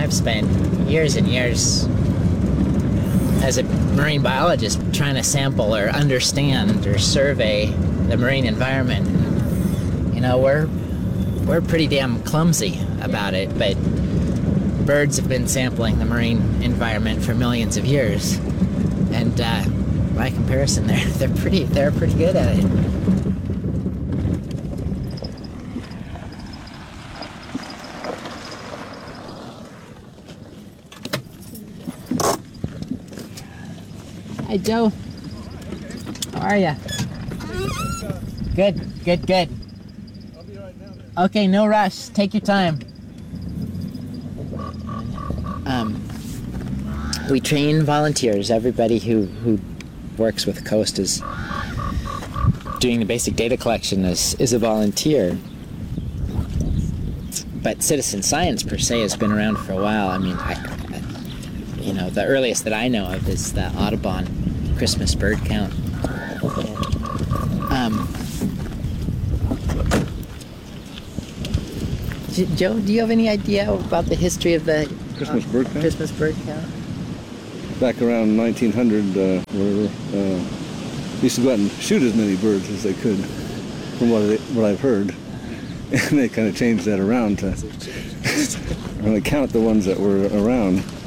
I've spent years and years as a marine biologist trying to sample or understand or survey the marine environment. You know, we're pretty damn clumsy about it, but birds have been sampling the marine environment for millions of years, and by comparison, they're pretty good at it. Hi, Joe. How are ya? Good. I'll be right down there. Okay, no rush. Take your time. We train volunteers. Everybody who works with Coast is doing the basic data collection is a volunteer. But citizen science per se has been around for a while. I mean, the earliest that I know of is the Audubon Christmas bird count. Joe, do you have any idea about the history of the Christmas bird count? Christmas bird count? Back around 1900, we used to go out and shoot as many birds as they could, from what I've heard. And they kind of changed that around to really count the ones that were around.